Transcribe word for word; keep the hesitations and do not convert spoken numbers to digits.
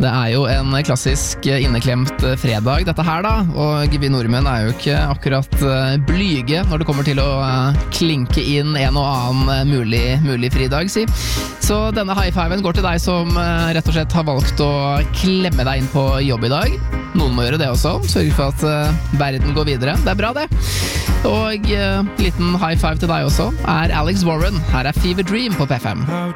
Det er jo en klassisk inneklemt fredag dette her da, og vi nordmenn er jo ikke akkurat blyge når det kommer til å klinke inn en og annen mulig, mulig fridag, si. Så denne high-fiven går til deg som rett og slett har valgt å klemme deg inn på jobb i dag. Noen må gjøre det også, sørge for at verden går videre. Det er bra det. Og uh, liten high-five til deg også er Alex Warren. Her er Fever Dream på P fem.